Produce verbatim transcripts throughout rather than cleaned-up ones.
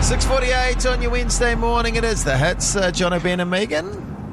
six forty-eight on your Wednesday morning. It is the hits. Uh, John O'Ben and Megan.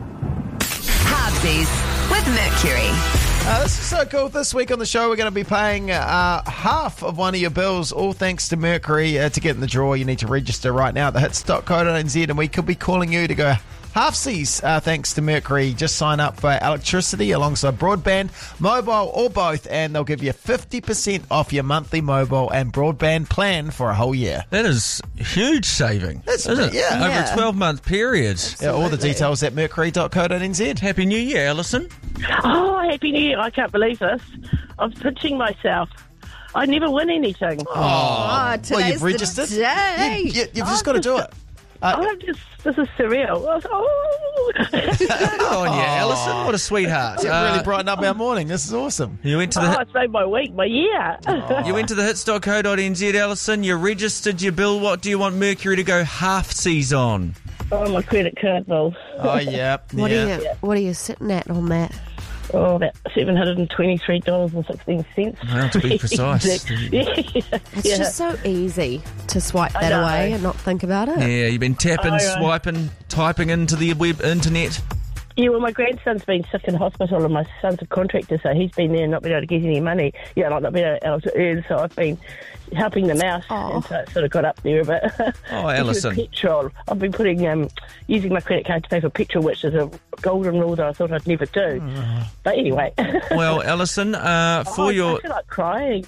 Hobsies with Mercury. Uh, this is so cool. This week on the show, we're going to be paying uh, half of one of your bills, all thanks to Mercury. Uh, to get in the draw, you need to register right now at the hits dot co dot n z, and we could be calling you to go halfsies uh, thanks to Mercury. Just sign up for electricity alongside broadband, mobile, or both, and they'll give you fifty percent off your monthly mobile and broadband plan for a whole year. That is huge saving, That's isn't it? yeah. Over Yeah. a twelve-month period. Yeah, all the details at mercury dot co dot n z. Happy New Year, Alison. Oh, Happy New Year. I can't believe this. I'm pinching myself. I never win anything. Oh, well, today's you've registered. the day. You, you, you've just got to do it. Uh, I'm just, this is surreal. I was, oh. Good on you, Alison. What a sweetheart. It really Uh, brightened up our morning. This is awesome. you went to oh, the it's made my week, my year. you went to the hits dot co dot n z, Alison. You registered your bill. What do you want Mercury to go halfsies on? Oh, my credit card bill. Oh, yeah. What yeah. are you? What are you sitting at on that? Oh, about seven hundred twenty-three dollars and sixteen cents. Well, to be precise. yeah. It's yeah. just so easy to swipe I that know. away and not think about it. Yeah, you've been tapping, Oh, right. swiping, typing into the web internet. Yeah, well, my grandson's been sick in hospital and my son's a contractor, so he's been there and not been able to get any money. Yeah, like not been able to earn, so I've been helping them out, Oh. and so it sort of got up there a bit. Oh, Alison. Petrol. I've been putting, um, using my credit card to pay for petrol, which is a golden rule that I thought I'd never do. But anyway. Well, Alison, uh, for oh, your... I feel like crying.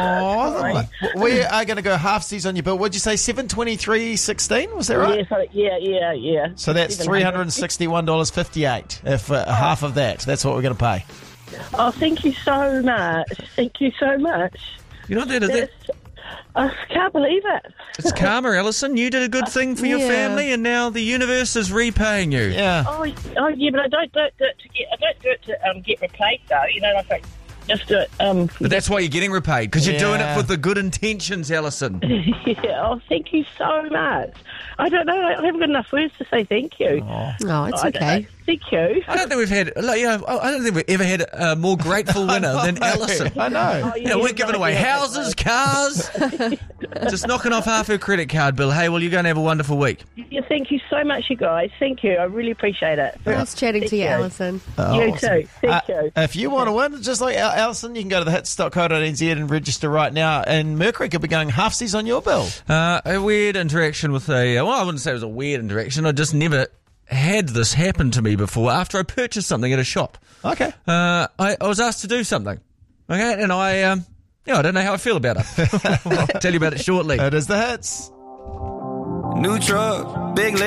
Oh, Sorry. we are going to go halfsies on your bill. What'd you say, seven twenty-three sixteen? Was that right? Yeah, so, yeah, yeah, yeah. So that's three hundred sixty-one dollars fifty-eight. If uh, half of that, that's what we're going to pay. Oh, thank you so much. Thank you so much. You know what that is? That, That's, I can't believe it. it's karma, Alison. You did a good thing for your Yeah. family, and now the universe is repaying you. Yeah. Oh, oh yeah, but I don't do it to get. I don't do it to um, get repaid though. You know, like I just do it. Um, But that's why you're getting repaid, because you're doing it Yeah. with the good intentions, Alison. yeah. Oh, thank you so much. I don't know. I haven't got enough words to say thank you. Oh. No, it's I don't know. okay. Thank you. I don't think we've had, like, you know, I don't think we've ever had a more grateful winner than Alison. I know. Oh, You know, we're giving away houses, cars, just knocking off half her credit card bill. Hey, well, you're going to have a wonderful week. Yeah, thank you so much, you guys. Thank you. I really appreciate it. Nice chatting Thank to you, you. Alison. Oh, you awesome. too. Thank Uh, you. If you want to win, just like Al- Alison, you can go to the hits dot co dot n z and register right now. And Mercury could be going halfsies on your bill. Uh, a weird interaction with a, well, I wouldn't say it was a weird interaction. I just never had this happen to me before after I purchased something at a shop. Okay. Uh, I, I was asked to do something. Okay, and I, um, yeah, I don't know how I feel about it. I'll tell you about it shortly. It is the hits. New truck, big